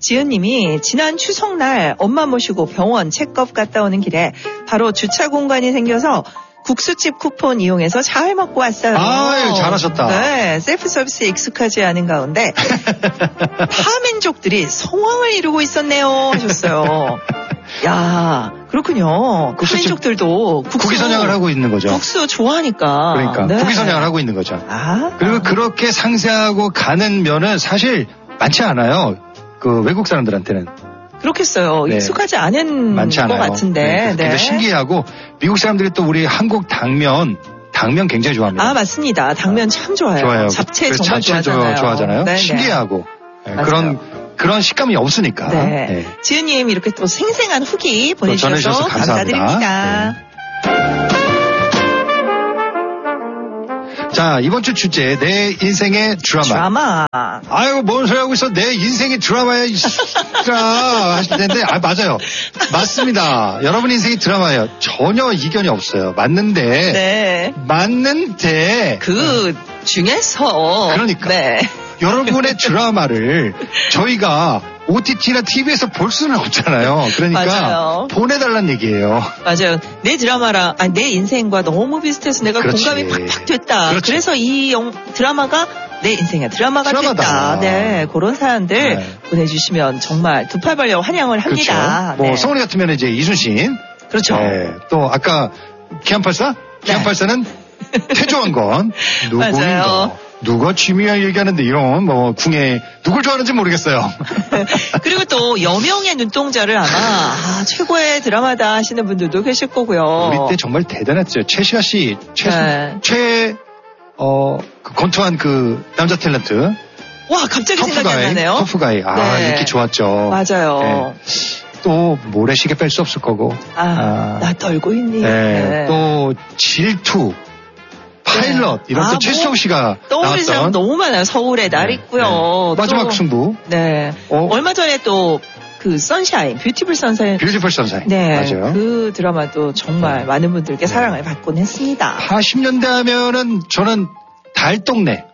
지은님이 지난 추석날 엄마 모시고 병원 체크업 갔다 오는 길에 바로 주차 공간이 생겨서 국수집 쿠폰 이용해서 잘 먹고 왔어요. 아유, 잘하셨다. 네, 셀프 서비스에 익숙하지 않은 가운데 파민족들이 성황을 이루고 있었네요 하셨어요. 야, 그렇군요. 파민족들도 국기 선양을 하고 있는 거죠. 국수 좋아하니까. 그러니까 네. 국기 선양을 하고 있는 거죠. 아, 그리고 그렇게 상세하고 가는 면은 사실 많지 않아요. 그 외국 사람들한테는. 그렇겠어요. 네. 익숙하지 않은 많지 것 않아요. 같은데. 네. 네. 근데 신기하고 미국 사람들이 또 우리 한국 당면 굉장히 좋아합니다. 아, 맞습니다. 당면 참 좋아요. 좋아요. 잡채 정말 잡채 좋아하잖아요. 네네. 신기하고 네. 그런 식감이 없으니까. 네. 네. 지은님 이렇게 또 생생한 후기 보내주셔서 감사드립니다. 네. 자, 이번 주 주제 내 인생의 드라마. 아유, 뭔 소리 하고 있어. 내 인생의 드라마야. 진짜 하실 텐데 맞아요. 맞습니다. 여러분 인생이 드라마예요. 전혀 이견이 없어요. 맞는데 그 중에서 그러니까 네. 여러분의 드라마를 저희가 OTT나 TV에서 볼 수는 없잖아요. 그러니까 맞아요. 보내달란 얘기예요. 맞아요. 내 드라마랑 내 인생과 너무 비슷해서 내가 그렇지. 공감이 팍팍 됐다. 그렇지. 그래서 이 드라마가 내 인생의 드라마가 됐다. 네, 그런 사연들 보내주시면 정말 두 팔 벌려 환영을 합니다. 그렇죠. 뭐 성훈이 같으면 이제 이순신. 그렇죠. 네. 또 아까 기안팔사? 기안팔사는 태조왕건. 누구인가? 누가 취미야 얘기하는데 이런 뭐 궁예 누굴 좋아하는지 모르겠어요. 그리고 또 여명의 눈동자를 아마 최고의 드라마다 하시는 분들도 계실 거고요. 우리 때 정말 대단했죠. 최시아 씨, 그 권투한 그 남자 탤런트. 와, 갑자기 생각이 안 나네요. 터프가이. 아, 인기 좋았죠. 맞아요. 네. 또 모래시계 뺄 수 없을 거고. 나 떨고 있니? 네. 또 질투. 파일럿 이런 또 최수종 씨가 떠오르는 사람 너무 많아요. 서울의 날 있고요. 마지막 승부. 네. 얼마 전에 또 그 선샤인, 뷰티풀 선샤인. 네. 맞아요. 그 드라마도 정말 많은 분들께 사랑을 받곤 했습니다. 80년대 하면은 저는 달동네.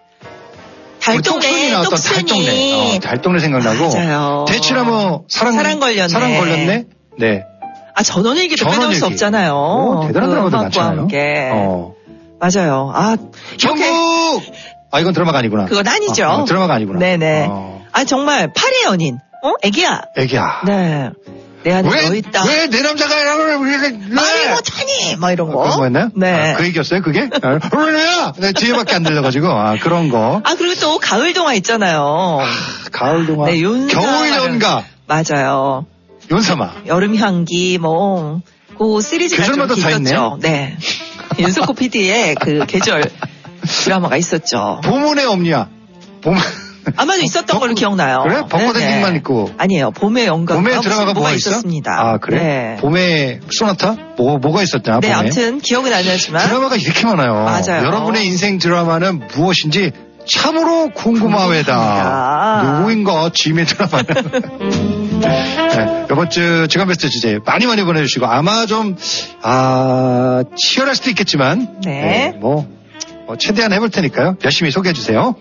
똑순이. 달동네 생각나고. 맞아요. 대치나무 사랑 걸렸네. 네. 아, 전원일기도 빼놓을 수 없잖아요. 대단한 드라마도 많잖아요. 함께. 맞아요. 아, 전국! 이건 드라마가 아니구나. 그건 아니죠. 드라마가 아니구나. 네네. 정말 팔의 연인. 애기야. 네. 내 안에 너 있다. 왜 내 남자가 말을 못하니? 막 이런 거. 그런 거였나요? 네. 그 얘기였어요, 그게? 왜냐? 네, 뒤에밖에 안 들려가지고. 그런 거. 그리고 또 가을 동화 있잖아요. 가을 동화. 네, 겨울 연가. 맞아요. 윤사마. 여름 향기, 그 시리즈가 계절마다 좀 다 있었죠. 네. 윤석호 PD의 그 계절 드라마가 있었죠. 봄의 엄니야. 아마도 있었던 걸로 기억나요. 그래? 벚꽃 엔딩만 있고. 아니에요. 봄의 영감. 봄에 드라마가 뭐가 있었습니다. 그래? 네. 봄의 소나타? 뭐가 있었잖아. 네, 봄에. 아무튼 기억은 안 나지만. 드라마가 이렇게 많아요. 맞아요. 여러분의 인생 드라마는 무엇인지 참으로 궁금하다. 누구인가 짐의 드라마는. 네, 이번 주 주간 베스트 주제 많이 보내주시고 아마 좀 치열할 수도 있겠지만 네. 최대한 해볼 테니까요. 열심히 소개해 주세요.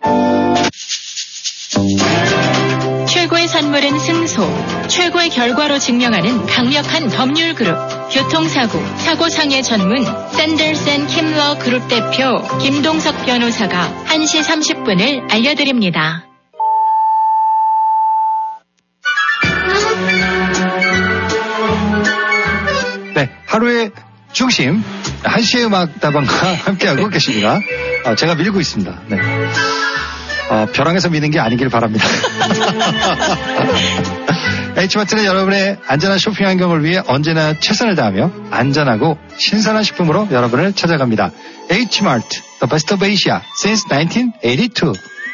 최고의 선물은 승소. 최고의 결과로 증명하는 강력한 법률 그룹. 교통사고, 사고상해 전문 샌들슨 킴러 그룹 대표 김동석 변호사가 1시 30분을 알려드립니다. 네, 하루의 중심 한시의 음악다방과 함께하고 계십니다. 제가 밀고 있습니다. 네. 벼랑에서 미는 게 아니길 바랍니다. H마트는 여러분의 안전한 쇼핑 환경을 위해 언제나 최선을 다하며 안전하고 신선한 식품으로 여러분을 찾아갑니다. H마트, the best of Asia since 1982.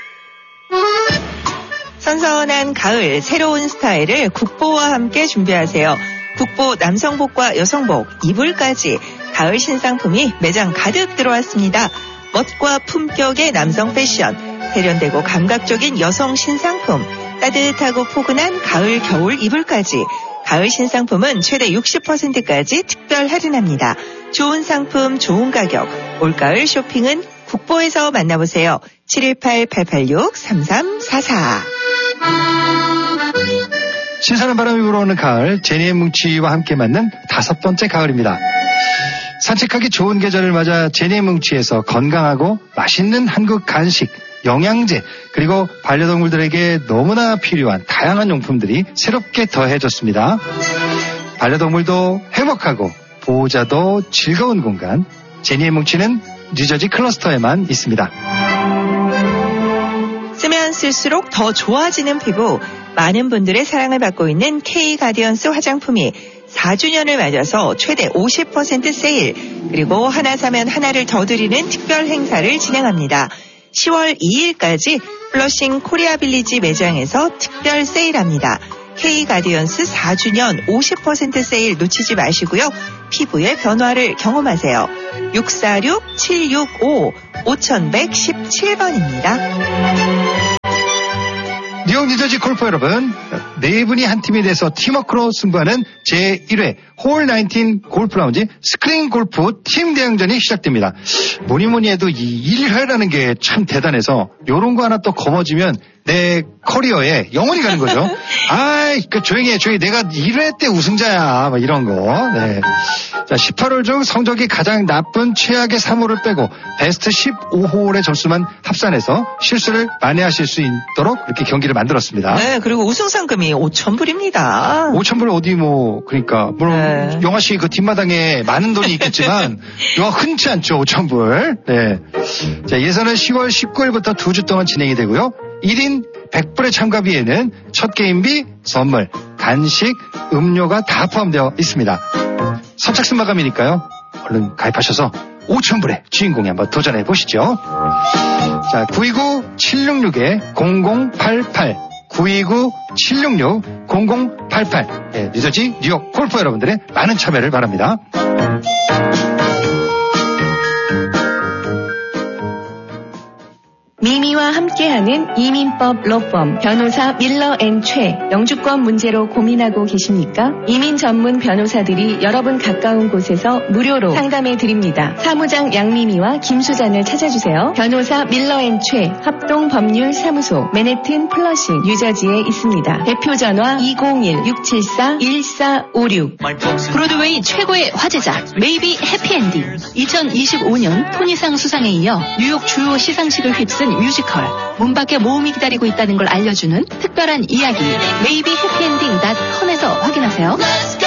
선선한 가을, 새로운 스타일을 국보와 함께 준비하세요. 국보 남성복과 여성복, 이불까지 가을 신상품이 매장 가득 들어왔습니다. 멋과 품격의 남성 패션, 세련되고 감각적인 여성 신상품, 따뜻하고 포근한 가을 겨울 이불까지 가을 신상품은 최대 60%까지 특별 할인합니다. 좋은 상품 좋은 가격, 올가을 쇼핑은 국보에서 만나보세요. 718-886-3344. 신선한 바람이 불어오는 가을, 제니의 뭉치와 함께 맞는 5번째 가을입니다. 산책하기 좋은 계절을 맞아 제니의 뭉치에서 건강하고 맛있는 한국 간식, 영양제, 그리고 반려동물들에게 너무나 필요한 다양한 용품들이 새롭게 더해졌습니다. 반려동물도 행복하고 보호자도 즐거운 공간, 제니의 뭉치는 뉴저지 클러스터에만 있습니다. 쓰면 쓸수록 더 좋아지는 피부, 많은 분들의 사랑을 받고 있는 K-가디언스 화장품이 4주년을 맞아서 최대 50% 세일, 그리고 하나 사면 하나를 더 드리는 특별 행사를 진행합니다. 10월 2일까지 플러싱 코리아 빌리지 매장에서 특별 세일합니다. K-가디언스 4주년 50% 세일 놓치지 마시고요. 피부의 변화를 경험하세요. 646-765-5117번입니다. 뉴욕 뉴저지 골프 여러분, 네 분이 한 팀이 돼서 팀워크로 승부하는 제1회 홀 19 골프 라운지 스크린 골프 팀 대항전이 시작됩니다. 뭐니 해도 이 1회라는 게 참 대단해서 요런 거 하나 또 거머쥐면 내 커리어에 영원히 가는 거죠. 아이, 조용히 해. 내가 1회 때 우승자야. 뭐 이런 거. 네. 자, 18홀 중 성적이 가장 나쁜 최악의 3홀을 빼고 베스트 15홀의 점수만 합산해서 실수를 만회하실 수 있도록 이렇게 경기를 만들었습니다. 네, 그리고 우승 상금이 5,000불입니다. 5,000불 어디 그러니까 물론 네. 영화 씨 그 뒷마당에 많은 돈이 있겠지만 이거 흔치 않죠. 5,000불. 네. 자, 예선은 10월 19일부터 2주 동안 진행이 되고요. 1인 100불의 참가비에는 첫 게임비, 선물, 간식, 음료가 다 포함되어 있습니다. 선착순 마감이니까요. 얼른 가입하셔서 5,000불의 주인공에 한번 도전해 보시죠. 자, 929-766-0088 929-766-0088 네, 뉴저지 뉴욕 골프 여러분들의 많은 참여를 바랍니다. 미미와 함께하는 이민법 로펌 변호사 밀러 앤 최. 영주권 문제로 고민하고 계십니까? 이민 전문 변호사들이 여러분 가까운 곳에서 무료로 상담해 드립니다. 사무장 양미미와 김수잔을 찾아주세요. 변호사 밀러 앤 최. 합동법률사무소 맨해튼 플러싱 뉴저지에 있습니다. 대표 전화 201-674-1456. 브로드웨이 최고의 화제작 메이비 해피엔딩. 2025년 토니상 수상에 이어 뉴욕 주요 시상식을 휩쓴 뮤지컬. 문 밖에 모험이 기다리고 있다는 걸 알려주는 특별한 이야기. 메이비 해피엔딩.com에서 확인하세요.